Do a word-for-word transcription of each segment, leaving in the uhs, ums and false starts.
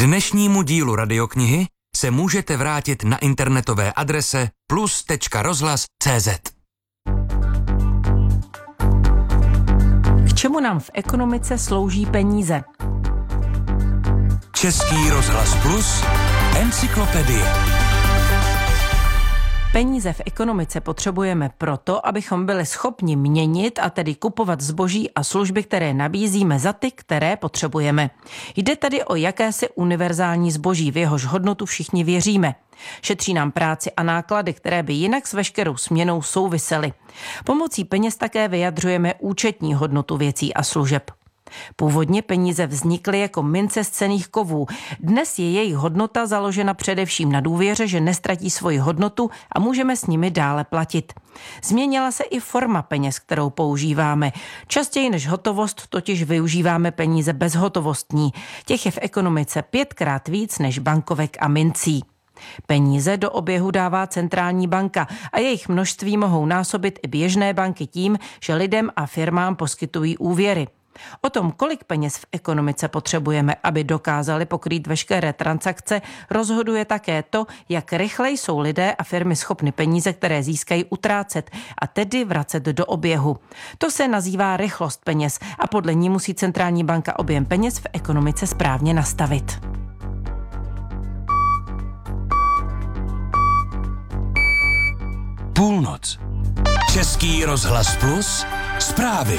dnešnímu dílu radioknihy se můžete vrátit na internetové adrese plus tečka rozhlas tečka cé zet. K čemu nám v ekonomice slouží peníze? Český rozhlas Plus, encyklopedie. Peníze v ekonomice potřebujeme proto, abychom byli schopni měnit a tedy kupovat zboží a služby, které nabízíme za ty, které potřebujeme. Jde tedy o jakési univerzální zboží, v jehož hodnotu všichni věříme. Šetří nám práci a náklady, které by jinak s veškerou směnou souvisely. Pomocí peněz také vyjadřujeme účetní hodnotu věcí a služeb. Původně peníze vznikly jako mince z cenných kovů. Dnes je jejich hodnota založena především na důvěře, že nestratí svoji hodnotu a můžeme s nimi dále platit. Změnila se i forma peněz, kterou používáme. Častěji než hotovost totiž využíváme peníze bezhotovostní. Těch je v ekonomice pětkrát víc než bankovek a mincí. Peníze do oběhu dává centrální banka a jejich množství mohou násobit i běžné banky tím, že lidem a firmám poskytují úvěry. O tom, kolik peněz v ekonomice potřebujeme, aby dokázali pokrýt veškeré transakce, rozhoduje také to, jak rychle jsou lidé a firmy schopny peníze, které získají, utrácet a tedy vracet do oběhu. To se nazývá rychlost peněz a podle ní musí centrální banka objem peněz v ekonomice správně nastavit. Půlnoc. Český rozhlas Plus, zprávy.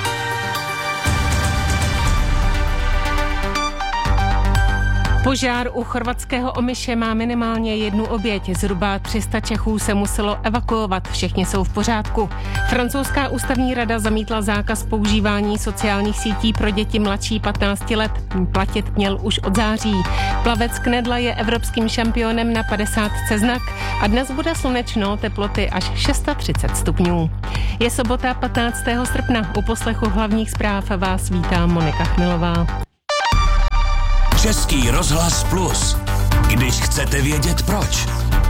Požár u chorvatského Omiše má minimálně jednu oběť. Zhruba tři sta Čechů se muselo evakuovat. Všichni jsou v pořádku. Francouzská ústavní rada zamítla zákaz používání sociálních sítí pro děti mladší patnácti let. Platit měl už od září. Plavec Knedla je evropským šampionem na padesátce znak a dnes bude slunečno, teploty až třicet šest stupňů. Je sobota patnáctého srpna. U poslechu hlavních zpráv vás vítá Monika Chmilová. Český rozhlas Plus. Když chcete vědět proč.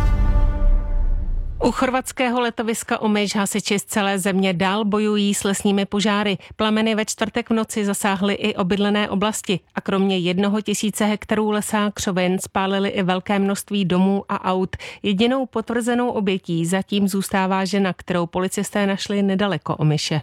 U chorvatského letoviska Omiš hasiči z celé země dál bojují s lesními požáry. Plameny ve čtvrtek v noci zasáhly i obydlené oblasti a kromě jednoho tisíce hektarů lesa a křovin spálily i velké množství domů a aut. Jedinou potvrzenou obětí zatím zůstává žena, kterou policisté našli nedaleko Omiše.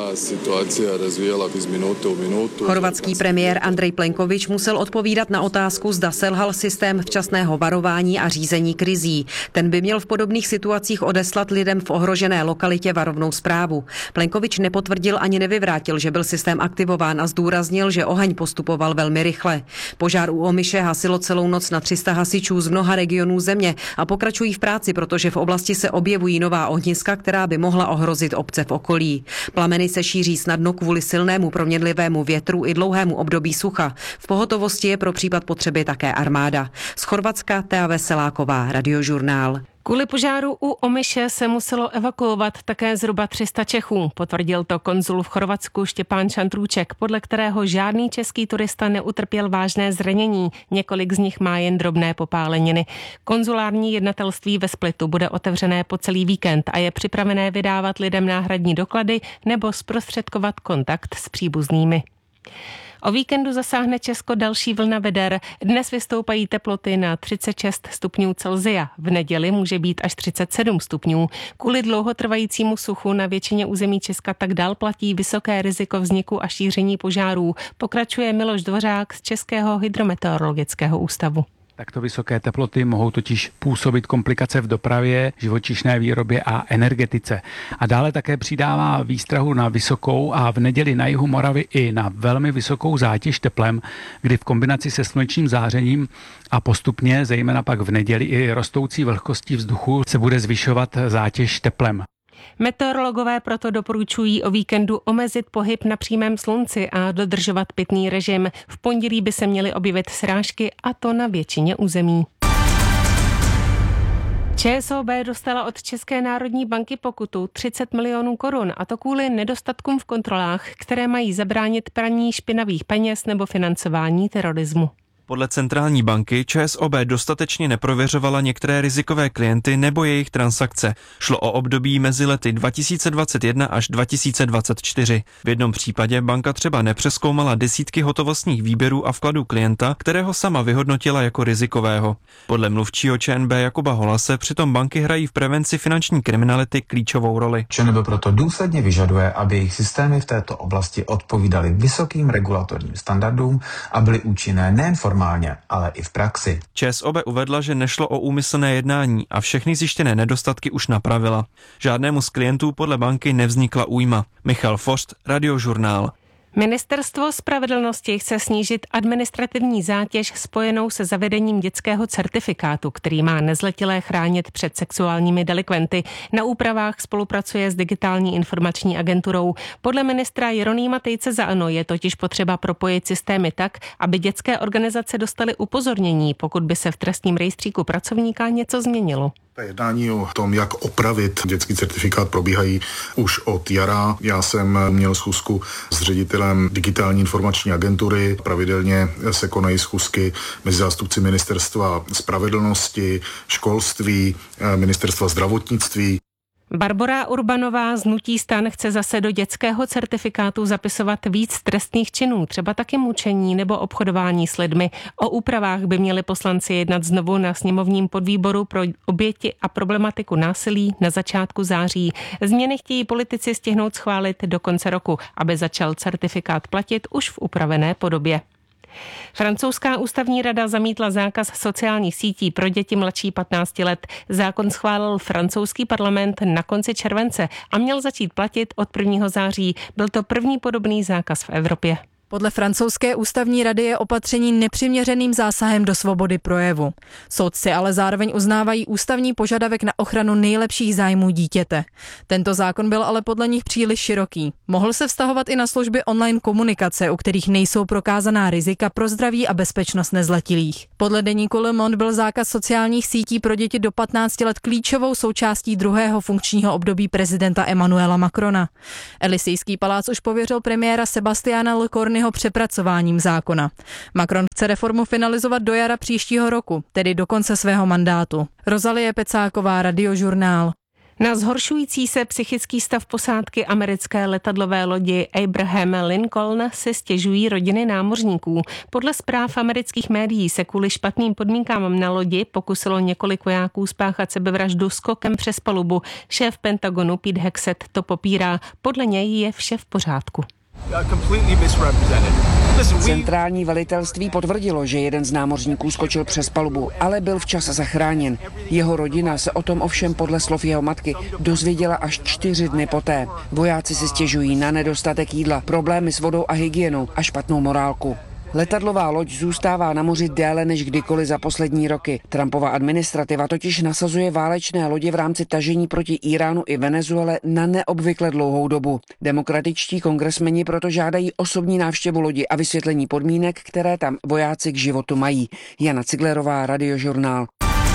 Chorvatský premiér Andrej Plenković musel odpovídat na otázku, zda selhal systém včasného varování a řízení krizí. Ten by měl v podobných situacích odeslat lidem v ohrožené lokalitě varovnou zprávu. Plenković nepotvrdil ani nevyvrátil, že byl systém aktivován a zdůraznil, že oheň postupoval velmi rychle. Požár u Omiše hasilo celou noc na tři sta hasičů z mnoha regionů země a pokračují v práci, protože v oblasti se objevují nová ohniska, která by mohla ohrozit obce v okolí. Plameny se šíří snadno kvůli silnému proměnlivému větru i dlouhému období sucha. V pohotovosti je pro případ potřeby také armáda. Z Chorvatska Tea Veseláková, Radiožurnál. Kvůli požáru u Omiše se muselo evakuovat také zhruba tři sta Čechů. Potvrdil to konzul v Chorvatsku Štěpán Čantrůček, podle kterého žádný český turista neutrpěl vážné zranění. Několik z nich má jen drobné popáleniny. Konzulární jednatelství ve Splitu bude otevřené po celý víkend a je připravené vydávat lidem náhradní doklady nebo zprostředkovat kontakt s příbuznými. O víkendu zasáhne Česko další vlna veder. Dnes vystoupají teploty na třicet šest stupňů Celsia. V neděli může být až třicet sedm stupňů. Kvůli dlouhotrvajícímu suchu na většině území Česka tak dál platí vysoké riziko vzniku a šíření požárů. Pokračuje Miloš Dvořák z Českého hydrometeorologického ústavu. Takto vysoké teploty mohou totiž působit komplikace v dopravě, živočišné výrobě a energetice. A dále také přidává výstrahu na vysokou a v neděli na jihu Moravy i na velmi vysokou zátěž teplem, kdy v kombinaci se slunečním zářením a postupně, zejména pak v neděli i rostoucí vlhkostí vzduchu, se bude zvyšovat zátěž teplem. Meteorologové proto doporučují o víkendu omezit pohyb na přímém slunci a dodržovat pitný režim. V pondělí by se měly objevit srážky a to na většině území. ČSOB dostala od České národní banky pokutu třicet milionů korun a to kvůli nedostatkům v kontrolách, které mají zabránit praní špinavých peněz nebo financování terorismu. Podle centrální banky ČSOB dostatečně neprověřovala některé rizikové klienty nebo jejich transakce. Šlo o období mezi lety dva tisíce dvacet jedna až dva tisíce dvacet čtyři. V jednom případě banka třeba nepřezkoumala desítky hotovostních výběrů a vkladů klienta, kterého sama vyhodnotila jako rizikového. Podle mluvčího ČNB Jakuba Holase přitom banky hrají v prevenci finanční kriminality klíčovou roli. ČNB proto důsledně vyžaduje, aby jejich systémy v této oblasti odpovídaly vysokým regulatorním standardům a byly účinné nejen formálně, ale i v praxi. ČSOB uvedla, že nešlo o úmyslné jednání a všechny zjištěné nedostatky už napravila. Žádnému z klientů podle banky nevznikla újma. Michal Forst, Radiožurnál. Ministerstvo spravedlnosti chce snížit administrativní zátěž spojenou se zavedením dětského certifikátu, který má nezletilé chránit před sexuálními delikventy. Na úpravách spolupracuje s Digitální informační agenturou. Podle ministra Jeronýma Tejce za ANO je totiž potřeba propojit systémy tak, aby dětské organizace dostaly upozornění, pokud by se v trestním rejstříku pracovníka něco změnilo. Jednání o tom, jak opravit dětský certifikát, probíhají už od jara. Já jsem měl schůzku s ředitelem Digitální informační agentury. Pravidelně se konají schůzky mezi zástupci ministerstva spravedlnosti, školství, ministerstva zdravotnictví. Barbora Urbanová z hnutí STAN chce zase do dětského certifikátu zapisovat víc trestných činů, třeba taky mučení nebo obchodování s lidmi. O úpravách by měli poslanci jednat znovu na sněmovním podvýboru pro oběti a problematiku násilí na začátku září. Změny chtějí politici stihnout schválit do konce roku, aby začal certifikát platit už v upravené podobě. Francouzská ústavní rada zamítla zákaz sociálních sítí pro děti mladší patnácti let. Zákon schválil francouzský parlament na konci července a měl začít platit od prvního září. Byl to první podobný zákaz v Evropě. Podle francouzské ústavní rady je opatření nepřiměřeným zásahem do svobody projevu. Soudci ale zároveň uznávají ústavní požadavek na ochranu nejlepších zájmů dítěte. Tento zákon byl ale podle nich příliš široký. Mohl se vztahovat i na služby online komunikace, u kterých nejsou prokázaná rizika pro zdraví a bezpečnost nezletilých. Podle deníku Le Monde byl zákaz sociálních sítí pro děti do patnácti let klíčovou součástí druhého funkčního období prezidenta Emmanuela Macrona. Elysejský palác už pověřil premiéra Sebastiana Lecornu přepracováním zákona. Macron chce reformu finalizovat do jara příštího roku, tedy do konce svého mandátu. Rozalie Pecáková, Radiožurnál. Na zhoršující se psychický stav posádky americké letadlové lodi Abraham Lincoln se stěžují rodiny námořníků. Podle zpráv amerických médií se kvůli špatným podmínkám na lodi pokusilo několik vojáků spáchat sebevraždu skokem přes palubu. Šéf Pentagonu Pete Hegseth to popírá. Podle něj je vše v pořádku. Centrální velitelství potvrdilo, že jeden z námořníků skočil přes palubu, ale byl včas zachráněn. Jeho rodina se o tom ovšem podle slov jeho matky dozvěděla až čtyři dny poté. Vojáci si stěžují na nedostatek jídla, problémy s vodou a hygienou a špatnou morálku. Letadlová loď zůstává na moři déle než kdykoliv za poslední roky. Trumpova administrativa totiž nasazuje válečné lodě v rámci tažení proti Iránu i Venezuele na neobvykle dlouhou dobu. Demokratičtí kongresmeni proto žádají osobní návštěvu lodi a vysvětlení podmínek, které tam vojáci k životu mají. Jana Ciglerová, Radiožurnál.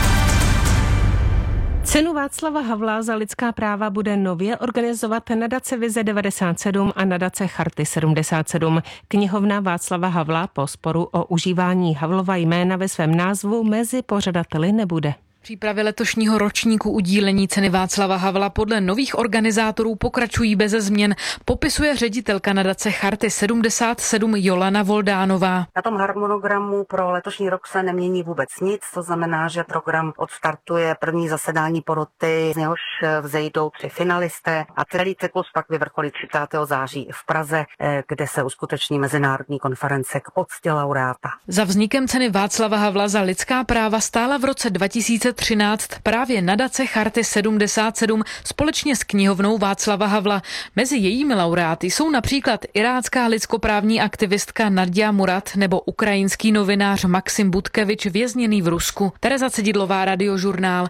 Cenu Václava Havla za lidská práva bude nově organizovat nadace Vize devadesát sedm a nadace Charty sedmdesát sedm. Knihovna Václava Havla po sporu o užívání Havlova jména ve svém názvu mezi pořadateli nebude. Přípravy letošního ročníku udílení ceny Václava Havla podle nových organizátorů pokračují beze změn, popisuje ředitelka nadace Charty sedmdesát sedm Jolana Voldánová. Na tom harmonogramu pro letošní rok se nemění vůbec nic, to znamená, že program odstartuje první zasedání poroty, z něhož vzejdou tři finalisté a celý cyklus pak vyvrcholí třicátého září v Praze, kde se uskuteční mezinárodní konference k poctě laureáta. Za vznikem ceny Václava Havla za lidská práva stála v roce dva tisíce třináct právě nadace Charty sedmdesát sedm společně s knihovnou Václava Havla. Mezi jejími laureáty jsou například irácká lidskoprávní aktivistka Nadia Murad nebo ukrajinský novinář Maxim Butkevič vězněný v Rusku. Tereza Cedidlová, Radiožurnál.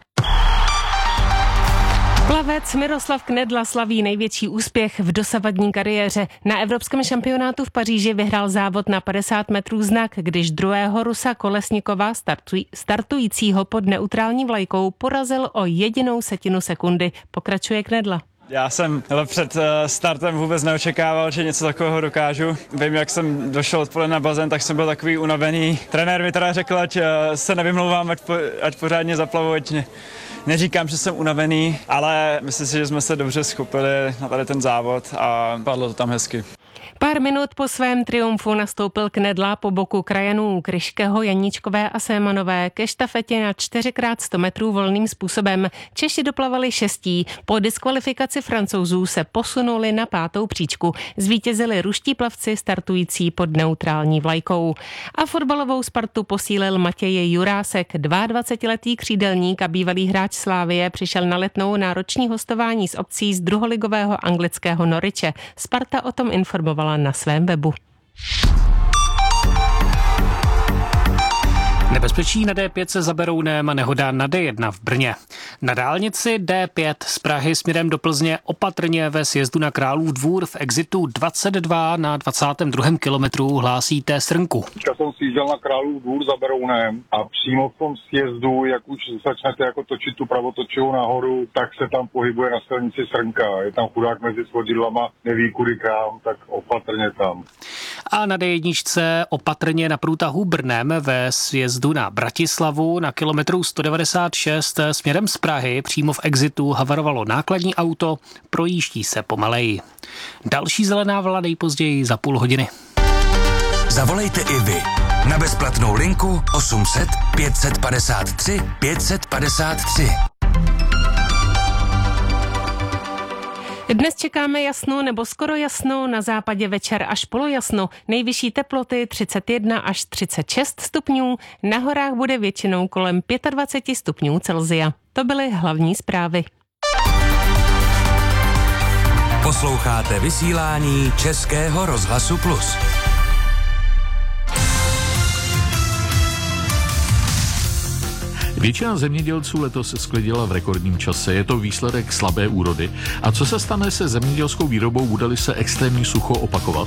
Plavec Miroslav Knedla slaví největší úspěch v dosavadní kariéře. Na evropském šampionátu v Paříži vyhrál závod na padesát metrů znak, když druhého Rusa Kolesnikova startuj, startujícího pod neutrální vlajkou porazil o jedinou setinu sekundy. Pokračuje Knedla. Já jsem před startem vůbec neočekával, že něco takového dokážu. Vím, jak jsem došel odpoledne na bazén, tak jsem byl takový unavený. Trenér mi teda řekl, ať se nevymlouvám, ať, po, ať pořádně zaplavu, ať ne, neříkám, že jsem unavený, ale myslím si, že jsme se dobře schopili na tady ten závod a padlo to tam hezky. Pár minut po svém triumfu nastoupil Knedla po boku krajanů Kryškého, Janíčkové a Sémanové ke štafetě na čtyři krát sto metrů volným způsobem. Češi doplavali šestí. Po diskvalifikaci Francouzů se posunuli na pátou příčku. Zvítězili ruští plavci startující pod neutrální vlajkou. A fotbalovou Spartu posílil Matěj Jurásek. dvaadvacetiletý křídelník a bývalý hráč Slávie přišel na Letnou na roční hostování s opcí z druholigového anglického Norwiche. Sparta o tom informovala na svém webu. Nebezpečí na D pět se za Berounem a nehoda na D jedna v Brně. Na dálnici D pět z Prahy směrem do Plzně opatrně ve sjezdu na Králův Dvůr v exitu dvacet dva na dvacátém druhém kilometru hlásíte srnku. Já jsem sjížděl na Králův Dvůr za Berounem a přímo v tom sjezdu, jak už začnete jako točit tu pravotočivou nahoru, tak se tam pohybuje na silnici srnka. Je tam chudák mezi svodidlama, neví kudy kam, tak opatrně tam. A na D jedna opatrně na průtahu Brnem ve sjezdu na Bratislavu na kilometru sto devadesát šest směrem z Prahy přímo v exitu havarovalo nákladní auto, projíždí se pomaleji. Další zelená vlna nejpozději za půl hodiny. Zavolejte i vy na bezplatnou linku osm set pět set padesát tři pět set padesát tři. Dnes čekáme jasno nebo skoro jasno, na západě večer až polojasno. Nejvyšší teploty třicet jedna až třicet šest stupňů, na horách bude většinou kolem dvacet pět stupňů Celsia. To byly hlavní zprávy. Posloucháte vysílání Českého rozhlasu Plus. Většina zemědělců letos sklidila v rekordním čase. Je to výsledek slabé úrody. A co se stane se zemědělskou výrobou, bude-li se extrémní sucho opakovat?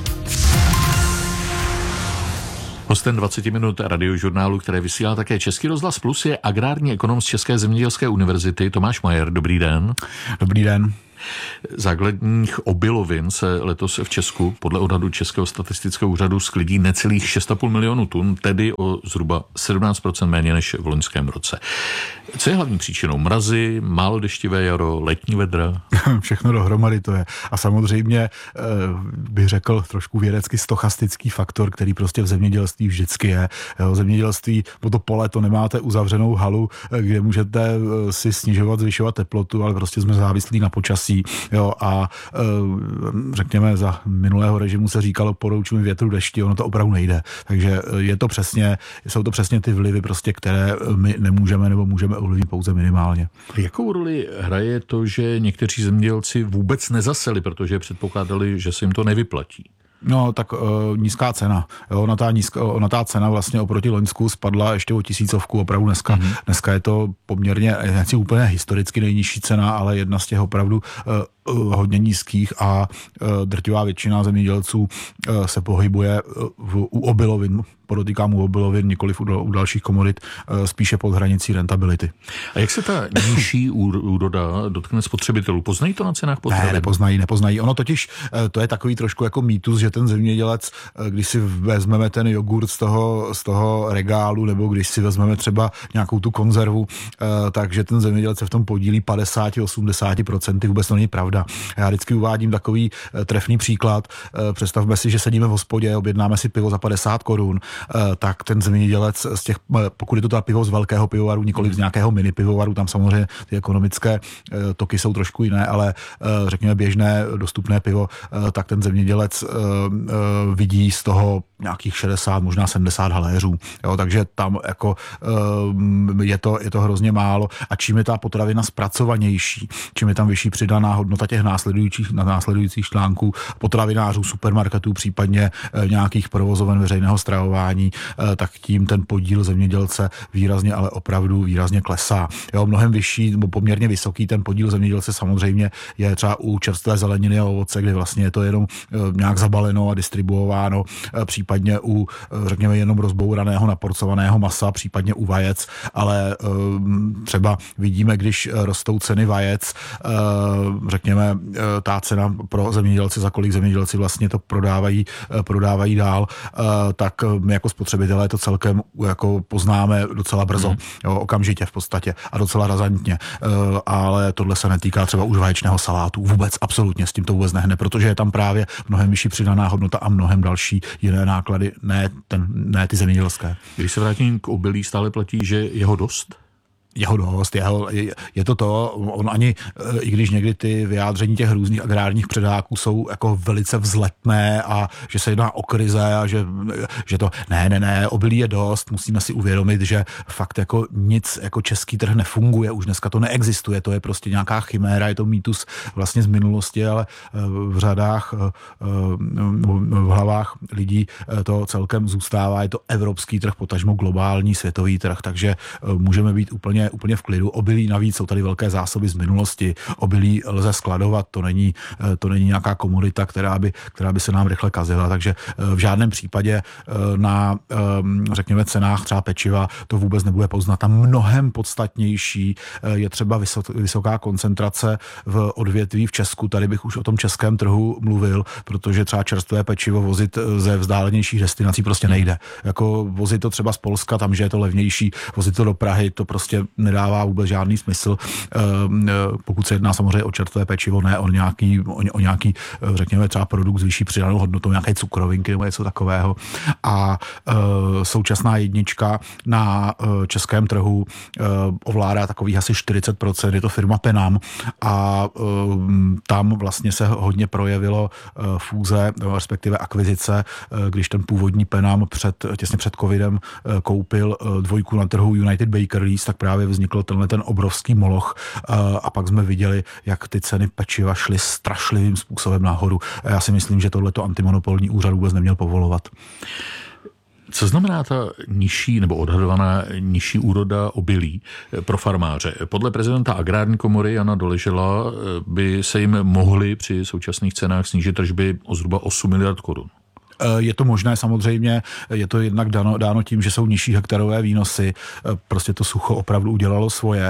Hostem dvacet minut radiožurnálu, které vysílá také Český rozhlas Plus, je agrární ekonom z České zemědělské univerzity Tomáš Majer. Dobrý den. Dobrý den. Základních obilovin se letos v Česku podle odhadu Českého statistického úřadu sklidí necelých šest a půl milionu tun, tedy o zhruba sedmnáct procent méně než v loňském roce. Co je hlavní příčinou? Mrazy, málo deštivé jaro, letní vedra? Všechno dohromady to je. A samozřejmě bych řekl trošku vědecky stochastický faktor, který prostě v zemědělství vždycky je. Jo, zemědělství, po to pole to nemáte uzavřenou halu, kde můžete si snižovat, zvyšovat teplotu, ale prostě jsme závislí na počasí. Jo, a řekněme, za minulého režimu se říkalo poroučuj větru, dešti, ono to opravdu nejde. Takže je to přesně, jsou to přesně ty vlivy, prostě, které my nemůžeme nebo můžeme ovlivnit pouze minimálně. Jakou roli hraje to, že někteří zemědělci vůbec nezaseli, protože předpokládali, že se jim to nevyplatí? No, tak uh, nízká cena. Jo, ona, ta nízká, ona ta cena vlastně oproti loňsku spadla ještě o tisícovku, opravdu dneska. Mm-hmm. Dneska je to poměrně, nechci úplně historicky nejnižší cena, ale jedna z těch opravdu uh, uh, hodně nízkých a uh, drtivá většina zemědělců uh, se pohybuje uh, v, u obilovin, podotýkám u obilovin, nikoliv u, u dalších komodit, uh, spíše pod hranicí rentability. A jak se ta nižší úroda dotkne spotřebitelů? Poznají to na cenách potravin? Ne, nepoznají, nepoznají. Ono totiž, uh, to je takový trošku jako mýtus, že ten zemědělec, když si vezmeme ten jogurt z toho, z toho regálu, nebo když si vezmeme třeba nějakou tu konzervu, takže ten zemědělec se v tom podílí padesát až osmdesát procent, vůbec to není pravda. Já vždycky uvádím takový trefný příklad. Představme si, že sedíme v hospodě, objednáme si pivo za padesát korun, tak ten zemědělec z těch, pokud je to ta pivo z velkého pivovaru, nikoliv z nějakého mini pivovaru, tam samozřejmě ty ekonomické toky jsou trošku jiné, ale řekněme běžné dostupné pivo, tak ten zemědělec vidí z toho nějakých šedesát, možná sedmdesát haléřů. Jo, takže tam jako je to, je to hrozně málo. A čím je ta potravina zpracovanější, čím je tam vyšší přidaná hodnota těch následujících, následujících článků potravinářů, supermarketů, případně nějakých provozoven veřejného stravování, tak tím ten podíl zemědělce výrazně, ale opravdu výrazně klesá. Jo, mnohem vyšší, nebo poměrně vysoký ten podíl zemědělce samozřejmě je třeba u čerstvé zeleniny a ovoce, kde vlastně je to jenom nějak zabaleno a distribuováno, případně případně u, řekněme, jenom rozbouraného, naporcovaného masa, případně u vajec, ale třeba vidíme, když rostou ceny vajec, řekněme, ta cena pro zemědělce, za kolik zemědělci vlastně to prodávají, prodávají dál, tak my jako spotřebitelé to celkem jako poznáme docela brzo, mm. jo, okamžitě v podstatě a docela razantně, ale tohle se netýká třeba už vaječného salátu, vůbec, absolutně s tím to vůbec nehne, protože je tam právě mnohem vyšší přidaná hodnota a mnohem další jiné náklady, ne, ten, ne ty zemědělské. Když se vrátím k obilí, stále platí, že jeho dost? Jeho dost, jeho, je, je to to, on ani, i když někdy ty vyjádření těch různých agrárních předáků jsou jako velice vzletné a že se jedná o krize a že, že to, ne, ne, ne, obilí je dost, musíme si uvědomit, že fakt jako nic, jako český trh nefunguje, už dneska to neexistuje, to je prostě nějaká chiméra, je to mýtus vlastně z minulosti, ale v řadách, v hlavách lidí to celkem zůstává, je to evropský trh, potažmo globální světový trh, takže můžeme být úplně úplně v klidu. Obilí navíc jsou tady velké zásoby z minulosti. Obilí lze skladovat, to není, to není nějaká komodita, která by, která by se nám rychle kazila, takže v žádném případě na, řekněme, cenách třeba pečiva to vůbec nebude poznat. A mnohem podstatnější je třeba vysoká koncentrace v odvětví v Česku. Tady bych už o tom českém trhu mluvil, protože třeba čerstvé pečivo vozit ze vzdálenějších destinací prostě nejde. Jako vozit to třeba z Polska, tam, že je to levnější, vozit to do Prahy, to prostě nedává vůbec žádný smysl, pokud se jedná samozřejmě o čerstvé pečivo, ne o nějaký, o, o nějaký, řekněme, třeba produkt s vyšší přidanou hodnotou, nějaké cukrovinky nebo něco takového. A současná jednička na českém trhu ovládá takových asi čtyřicet procent, je to firma Penam a tam vlastně se hodně projevilo fúze, respektive akvizice, když ten původní Penam před, těsně před covidem koupil dvojku na trhu United Bakeries, tak právě vznikl tenhle ten obrovský moloch a pak jsme viděli, jak ty ceny pečiva šly strašlivým způsobem nahoru. Já si myslím, že tohleto antimonopolní úřad vůbec neměl povolovat. Co znamená ta nižší nebo odhadovaná nižší úroda obilí pro farmáře? Podle prezidenta Agrární komory Jana Doležela by se jim mohly při současných cenách snížit tržby o zhruba osm miliard korun. Je to možné samozřejmě, je to jednak dáno, dáno tím, že jsou nižší hektarové výnosy, prostě to sucho opravdu udělalo svoje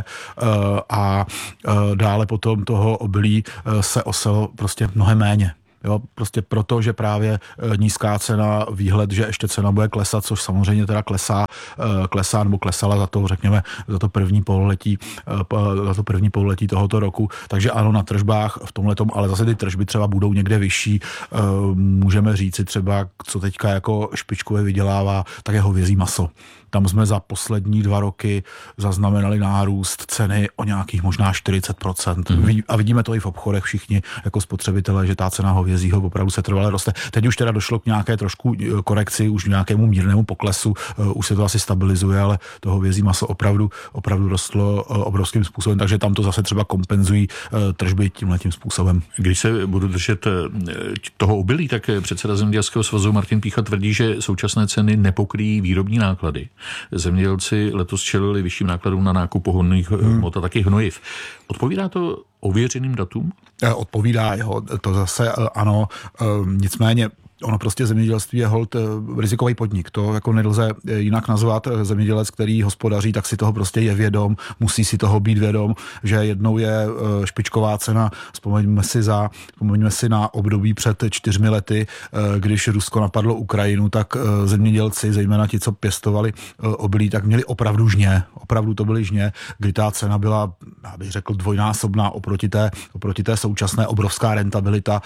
a dále potom toho obilí se oselo prostě mnohem méně. Jo, prostě proto, že právě nízká cena, výhled, že ještě cena bude klesat, což samozřejmě teda klesá, klesá nebo klesala za to, řekněme, za to první pololetí, za to první pololetí tohoto roku. Takže ano, na tržbách v tomhletom, ale zase ty tržby třeba budou někde vyšší. Můžeme říci třeba, co teďka jako špičkově vydělává, tak je hovězí maso. Tam jsme za poslední dva roky zaznamenali nárůst ceny o nějakých možná čtyřicet procent. Mm-hmm. A vidíme to i v obchodech všichni jako spotřebitelé, že ta cena hovězího opravdu se trvale roste. Teď už teda došlo k nějaké trošku korekci, už nějakému mírnému poklesu, už se to asi stabilizuje, ale to hovězí maso opravdu, opravdu rostlo obrovským způsobem, takže tam to zase třeba kompenzují tržby tímhletím způsobem. Když se budu držet toho obilí, tak předseda Zemědělského svazu Martin Pýcha tvrdí, že současné ceny nepokryjí výrobní náklady. Zemědělci letos čelili vyšším nákladům na nákup pohonných hmot a taky hnojiv. Odpovídá to ověřeným datům? Odpovídá, jo, to zase ano, nicméně ono prostě zemědělství je holt rizikový podnik. To jako nelze jinak nazvat. Zemědělec, který hospodaří, tak si toho prostě je vědom, musí si toho být vědom, že jednou je špičková cena. Vzpomeňme si, za, vzpomeňme si na období před čtyřmi lety, když Rusko napadlo Ukrajinu, tak zemědělci, zejména ti, co pěstovali obilí, tak měli opravdu žně. Opravdu to byly žně, kdy ta cena byla, já bych řekl, dvojnásobná oproti té, oproti té současné, obrovská rentabilita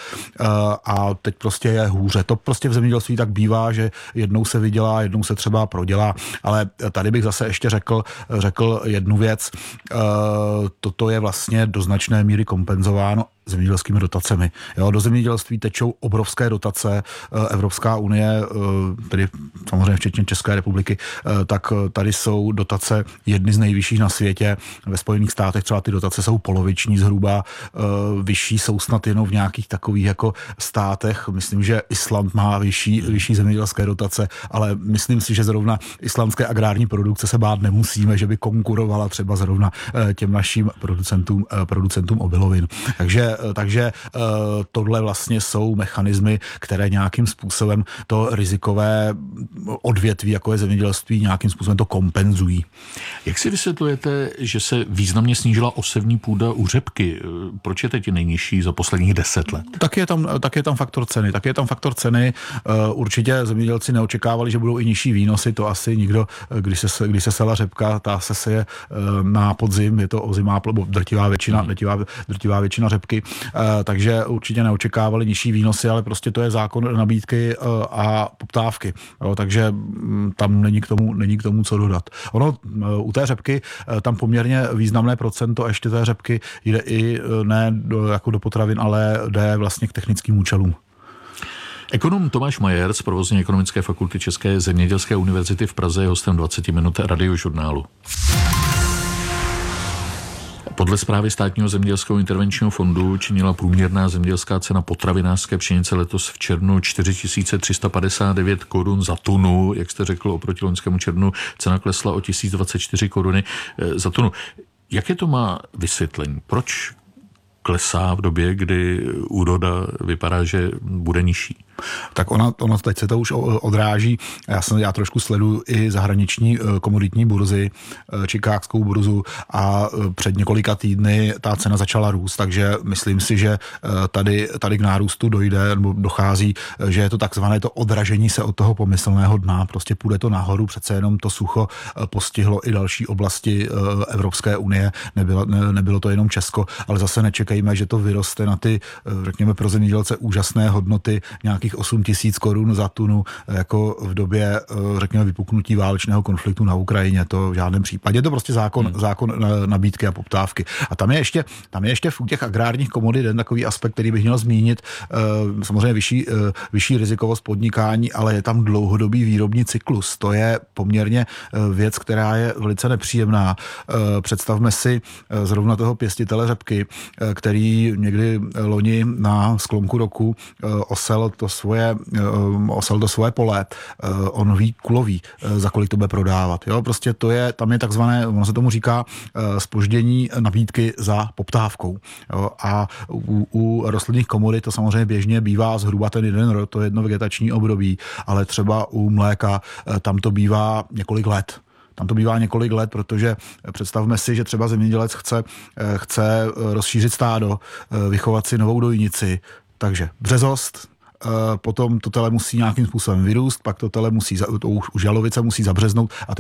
a teď prostě je hůře. To prostě v zemědělství tak bývá, že jednou se vydělá, jednou se třeba prodělá, ale tady bych zase ještě řekl, řekl jednu věc. Toto je vlastně do značné míry kompenzováno zemědělskými dotacemi. Jo, do zemědělství tečou obrovské dotace. Evropská unie, tedy samozřejmě včetně České republiky, tak tady jsou dotace jedny z nejvyšších na světě. Ve Spojených státech třeba ty dotace jsou poloviční zhruba. Vyšší jsou snad jenom v nějakých takových jako státech. Myslím, že Island má vyšší, vyšší zemědělské dotace, ale myslím si, že zrovna islandské agrární produkce se bát nemusíme, že by konkurovala třeba zrovna těm našim producentům, producentům obilovin. Takže takže tohle vlastně jsou mechanismy, které nějakým způsobem to rizikové odvětví, jako je zemědělství, nějakým způsobem to kompenzují. Jak si vysvětlujete, že se významně snížila osevní půda u řepky? Proč je teď nejnižší za posledních deset let? Tak je tam, tak je tam faktor ceny. Tak je tam faktor ceny. Určitě zemědělci neočekávali, že budou i nižší výnosy. To asi nikdo, když se, když se sela řepka, ta se seje na podzim, je to ozimá, drtivá většina, drtivá, drtivá většina řepky. Takže určitě neočekávali nižší výnosy, ale prostě to je zákon nabídky a poptávky. Takže tam není k tomu, není k tomu co dodat. Ono u té řepky tam poměrně významné procento ještě té řepky jde i ne do, jako do potravin, ale jde vlastně k technickým účelům. Ekonom Tomáš Majer z Provozní ekonomické fakulty České zemědělské univerzity v Praze je hostem dvacet minut Radiožurnálu. Podle zprávy Státního zemědělského intervenčního fondu činila průměrná zemědělská cena potravinářské pšenice letos v červnu čtyři tisíce tři sta padesát devět korun za tunu. Jak jste řekl, oproti loňskému červnu cena klesla o tisíc dvacet čtyři koruny za tunu. Jaké to má vysvětlení? Proč klesá v době, kdy úroda vypadá, že bude nižší? Tak ona, ona teď se to už odráží. Já jsem, já trošku sleduju i zahraniční komoditní burzy, čikágskou burzu a před několika týdny ta cena začala růst, takže myslím si, že tady, tady k nárůstu dojde, nebo dochází, že je to takzvané to odražení se od toho pomyslného dna. Prostě půjde to nahoru, přece jenom to sucho postihlo i další oblasti Evropské unie, nebylo, ne, nebylo to jenom Česko, ale zase nečekejme, že to vyroste na ty, řekněme, pro zemědělce úžasné hodnoty nějakých osm tisíc korun za tunu, jako v době, řekněme, vypuknutí válečného konfliktu na Ukrajině. To v žádném případě. Je to prostě zákon, hmm. zákon nabídky a poptávky. A tam je ještě, tam je ještě v těch agrárních komodit jeden takový aspekt, který bych měl zmínit. Samozřejmě vyšší, vyšší rizikovost podnikání, ale je tam dlouhodobý výrobní cyklus. To je poměrně věc, která je velice nepříjemná. Představme si zrovna toho pěstitele řepky, který někdy loni na sklonku roku osel to svoje, osel do svoje pole, on ví, kuloví, za kolik to bude prodávat. Jo? Prostě to je, tam je takzvané, ono se tomu říká zpoždění nabídky za poptávkou. Jo? A u, u rostlinných komodit to samozřejmě běžně bývá zhruba ten jeden rok, to jedno vegetační období, ale třeba u mléka tam to bývá několik let. Tam to bývá několik let, protože představme si, že třeba zemědělec chce, chce rozšířit stádo, vychovat si novou dojnici, takže březost, potom to tele musí nějakým způsobem vyrůst, pak to tele musí, to už žalovice musí zabřeznout a